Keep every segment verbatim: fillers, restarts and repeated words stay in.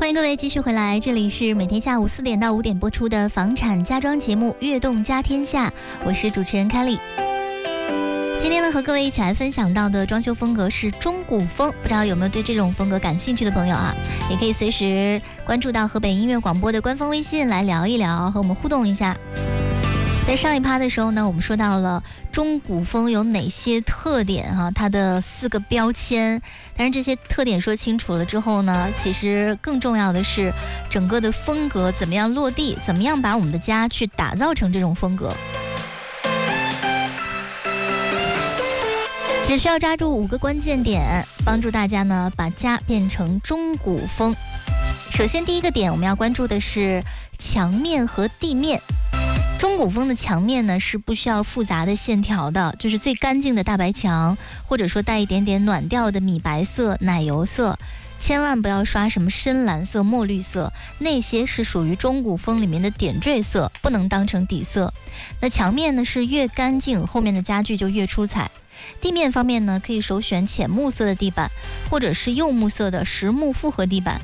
欢迎各位继续回来，这里是每天下午四点到五点播出的房产家装节目《悦动家天下》，我是主持人凯莉。今天呢，和各位一起来分享到的装修风格是中古风，不知道有没有对这种风格感兴趣的朋友啊？也可以随时关注到河北音乐广播的官方微信来聊一聊，和我们互动一下。在上一趴的时候呢，我们说到了中古风有哪些特点哈、啊，它的四个标签。但是这些特点说清楚了之后呢，其实更重要的是整个的风格怎么样落地，怎么样把我们的家去打造成这种风格。只需要抓住五个关键点，帮助大家呢把家变成中古风。首先第一个点我们要关注的是墙面和地面。中古风的墙面呢是不需要复杂的线条的，就是最干净的大白墙，或者说带一点点暖调的米白色、奶油色，千万不要刷什么深蓝色、墨绿色，那些是属于中古风里面的点缀色，不能当成底色。那墙面呢是越干净，后面的家具就越出彩。地面方面呢，可以首选浅木色的地板，或者是柚木色的实木复合地板。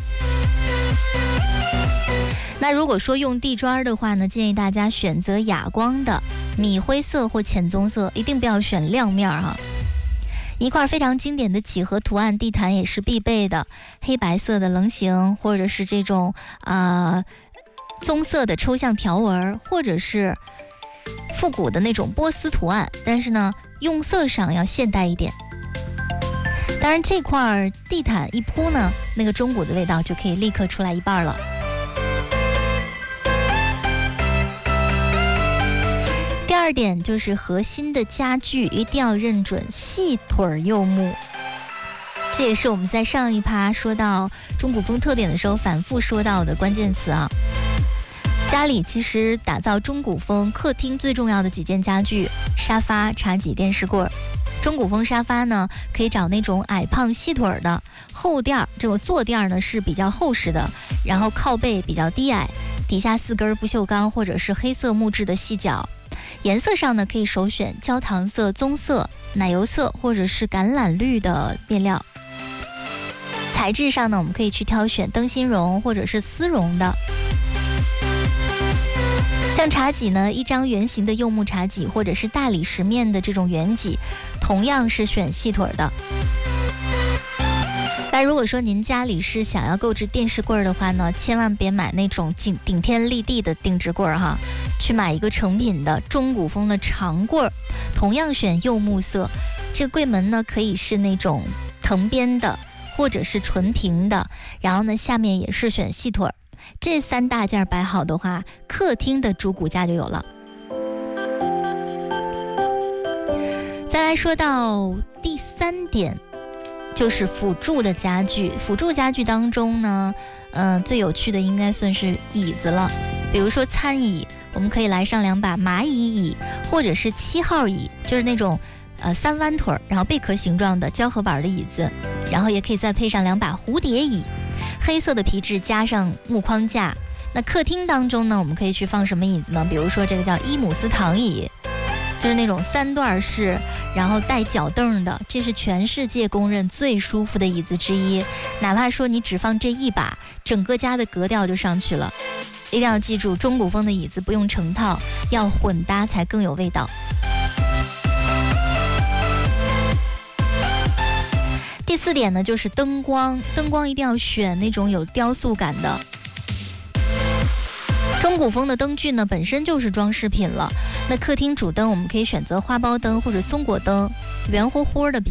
那如果说用地砖的话呢，建议大家选择哑光的米灰色或浅棕色，一定不要选亮面啊。一块非常经典的几何图案地毯也是必备的，黑白色的棱形，或者是这种啊、呃、棕色的抽象条纹，或者是复古的那种波斯图案，但是呢用色上要现代一点。当然这块地毯一铺呢，那个中古的味道就可以立刻出来一半了。第二点就是核心的家具一定要认准细腿柚木，这也是我们在上一趴说到中古风特点的时候反复说到的关键词啊。家里其实打造中古风，客厅最重要的几件家具：沙发、茶几、电视柜。中古风沙发呢，可以找那种矮胖细腿的，后垫这种坐垫呢是比较厚实的，然后靠背比较低矮，底下四根不锈钢或者是黑色木质的细脚。颜色上呢，可以首选焦糖色、棕色、奶油色或者是橄榄绿的面料。材质上呢，我们可以去挑选灯芯绒或者是丝绒的。像茶几呢，一张圆形的柚木茶几或者是大理石面的这种圆几，同样是选细腿的。那如果说您家里是想要购置电视柜的话呢，千万别买那种顶顶天立地的定制柜哈，去买一个成品的中古风的长柜，同样选柚木色。这个柜门呢可以是那种藤边的，或者是纯平的，然后呢下面也是选细腿。这三大件摆好的话，客厅的主骨架就有了。再来说到第三点，就是辅助的家具。辅助家具当中呢，呃，最有趣的应该算是椅子了。比如说餐椅，我们可以来上两把蚂蚁椅，或者是七号椅，就是那种呃三弯腿，然后贝壳形状的胶合板的椅子，然后也可以再配上两把蝴蝶椅。黑色的皮质加上木框架。那客厅当中呢，我们可以去放什么椅子呢？比如说这个叫伊姆斯躺椅，就是那种三段式，然后带脚凳的，这是全世界公认最舒服的椅子之一。哪怕说你只放这一把，整个家的格调就上去了。一定要记住，中古风的椅子不用成套，要混搭才更有味道。第四点呢，就是灯光，灯光一定要选那种有雕塑感的。中古风的灯具呢，本身就是装饰品了。那客厅主灯我们可以选择花苞灯或者松果灯，圆乎乎的。